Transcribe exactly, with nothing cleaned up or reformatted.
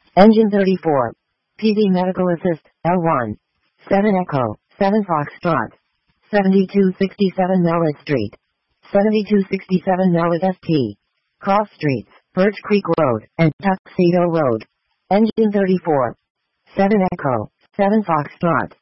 Engine thirty-four. P V Medical Assist, L one. seven Echo, seven Foxtrot. seventy-two sixty-seven Mellitt Street. seventy-two sixty-seven Mellitt S T. Cross Streets, Birch Creek Road, and Tuxedo Road. Engine thirty-four. seven Echo, seven Foxtrot.